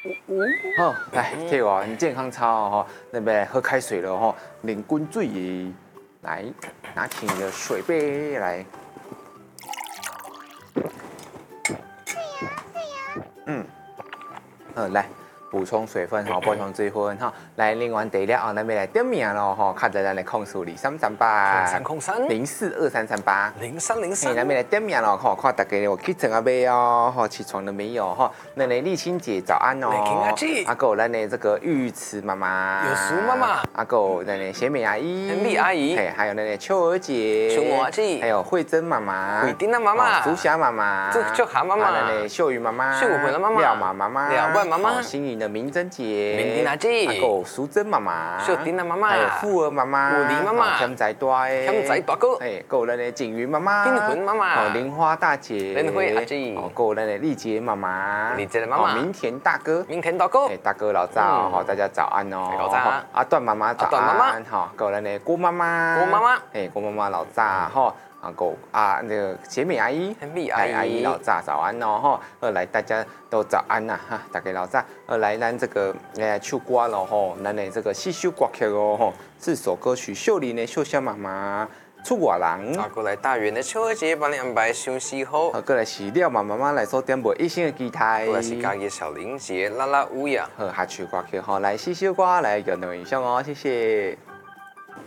好，来替我很健康操哦，那边喝开水了哈，淋滚水，来拿起你的水杯来。来补充水分哈，补充水分哈。来，淋完地了后，咱要来点名咯吼，卡在咱的控诉0338，0303042338，0304。咱要来点名咯，看大家有起床啊没哦，吼，起床了没有哈？那丽青姐早安哦，阿狗咱的这个玉慈妈妈， 有苏妈妈， 阿狗咱的贤美阿姨， 贤美阿姨， 还有那个秋儿姐， 秋儿姐， 还有慧珍妈妈， 慧珍的妈妈， 朱霞妈妈， 朱霞妈妈， 那个秀玉妈妈， 秀玉的妈妈， 廖妈妈， 廖妈妈， 新颖的明珍姐， 明珍阿姐， 还有淑珍妈妈， 淑珍的妈妈， 还有富儿妈妈， 富儿妈妈， 添仔大的， 添仔大哥， 够咱的景云妈妈， 景云妈妈， 玲花大姐， 玲花阿姐， 够咱的丽杰妈妈， 丽杰的妈妈， 明田大哥， 明田大哥， 大哥老早，好，大家早安哦， 早安， 阿段妈妈早安，好，够咱的郭妈妈， 郭妈妈， 郭妈妈老早，哈。那个贤美阿姨，阿姨老早早安哦哈，来大家都早安呐哈，大家老早，来咱这个唱歌了吼，咱的这个四首歌曲哦吼，4首歌曲，秀玲的秀香妈妈。出外人， 过来大园的秋儿姐帮你安排休息好。 过来是廖妈妈来所点播一星的吉他， 过来是家己小玲姐啦啦舞呀。 下曲歌曲吼，来四首歌来用两影响哦，谢谢。